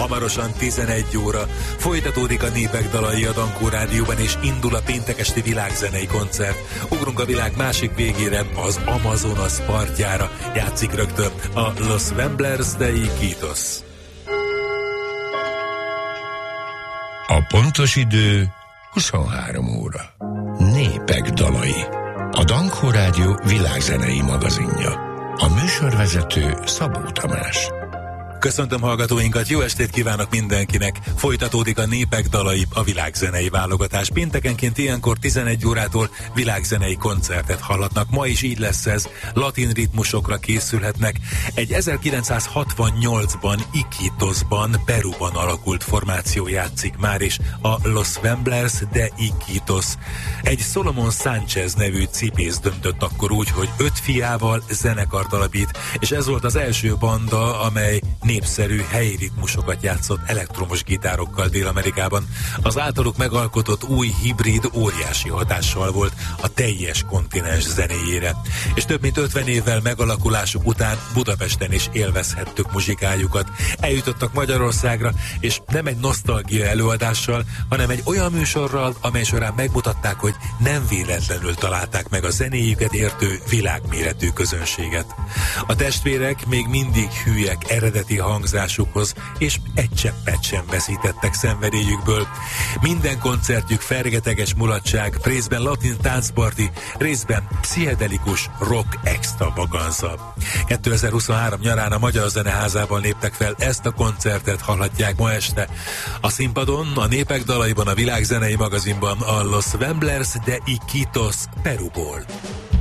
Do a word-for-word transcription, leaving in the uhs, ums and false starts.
Hamarosan tizenegy óra folytatódik a Népek dalai a Dankó Rádióban, és indul a péntek esti világzenei koncert. Ugrunk a világ másik végére, az Amazonas partjára. Játszik rögtön a Los Wemblers de Iquitos. A pontos idő huszonhárom óra. Népek dalai. A Dankó Rádió világzenei magazinja. A műsorvezető Szabó Tamás. Köszöntöm hallgatóinkat, jó estét kívánok mindenkinek! Folytatódik a Népek dalai, a világzenei válogatás. Péntekenként ilyenkor tizenegy órától világzenei koncertet hallhatnak. Ma is így lesz ez, latin ritmusokra készülhetnek. Egy ezerkilencszázhatvannyolcban Iquitosban, Peruban alakult formáció játszik már is, a Los Wemblers de Iquitos. Egy Solomon Sánchez nevű cipész döntött akkor úgy, hogy öt fiával zenekart alapít, és ez volt az első banda, amely népszerű helyi ritmusokat játszott elektromos gitárokkal Dél-Amerikában. Az általuk megalkotott új hibrid óriási hatással volt a teljes kontinens zenéjére. És több mint ötven évvel megalakulásuk után Budapesten is élvezhettük muzsikájukat. Eljutottak Magyarországra, és nem egy nosztalgia előadással, hanem egy olyan műsorral, amely során megmutatták, hogy nem véletlenül találták meg a zenéjüket értő világméretű közönséget. A testvérek még mindig hűek eredeti hangzásukhoz, és egy cseppet sem veszítettek szenvedélyükből. Minden koncertjük fergeteges mulatság, részben latin táncparti, részben pszichedelikus rock extravaganza. kétezer-huszonhárom nyarán a Magyar Zeneházában léptek fel, ezt a koncertet hallhatják ma este. A színpadon, a Népek dalaiban, a világzenei magazinban a Los Wemblers de Iquitos Peruból.